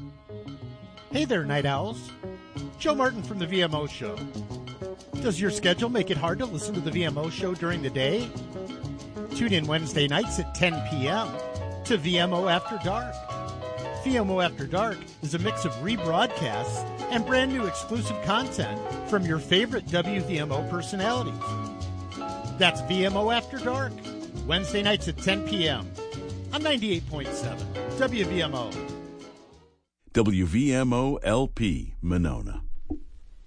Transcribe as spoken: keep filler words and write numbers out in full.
Hey there, Night Owls. Joe Martin from the V M O Show. Does your schedule make it hard to listen to the V M O Show during the day? Tune in Wednesday nights at ten p.m. to V M O After Dark. V M O After Dark is a mix of rebroadcasts and brand new exclusive content from your favorite W V M O personalities. That's V M O After Dark, Wednesday nights at ten p.m. on ninety-eight point seven W V M O. W V M O L P, Monona.